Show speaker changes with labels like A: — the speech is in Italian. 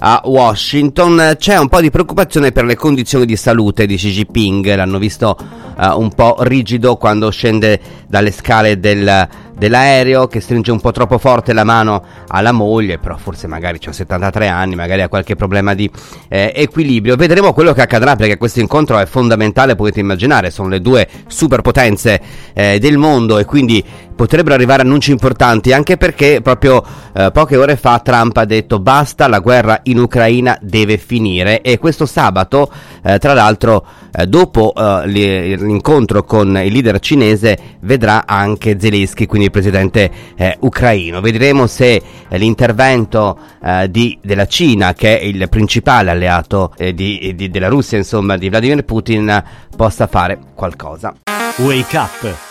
A: a Washington. C'è un po' di preoccupazione per le condizioni di salute di Xi Jinping, l'hanno visto un po' rigido quando scende dalle scale dell'aereo, che stringe un po' troppo forte la mano alla moglie, però forse magari c'ha 73 anni, magari ha qualche problema di equilibrio. Vedremo quello che accadrà, perché questo incontro è fondamentale, potete immaginare, sono le due superpotenze del mondo e quindi potrebbero arrivare annunci importanti, anche perché proprio poche ore fa Trump ha detto basta, la guerra in Ucraina deve finire, e questo sabato tra l'altro dopo l'incontro con il leader cinese vedrà anche Zelensky, quindi il presidente ucraino. Vedremo se l'intervento della Cina, che è il principale alleato della Russia, insomma di Vladimir Putin, possa fare qualcosa.
B: Wake Up